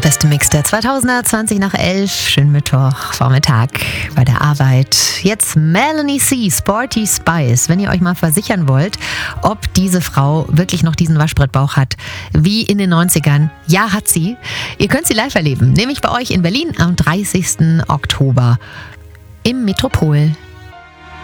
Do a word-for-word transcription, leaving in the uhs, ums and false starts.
beste Mix der zweitausender, zwanzig nach elf, schönen Mittwoch, Vormittag bei der Arbeit. Jetzt Melanie C, Sporty Spice. Wenn ihr euch mal versichern wollt, ob diese Frau wirklich noch diesen Waschbrettbauch hat, wie in den neunzigern, ja, hat sie. Ihr könnt sie live erleben, nämlich bei euch in Berlin am dreißigsten Oktober im Metropol.